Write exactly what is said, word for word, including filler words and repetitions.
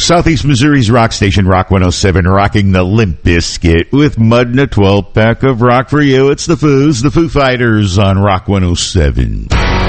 Southeast Missouri's rock station, Rock one oh seven, rocking the Limp Bizkit with Mud and a twelve pack of rock for you. It's the Foos, the Foo Fighters on Rock one oh seven.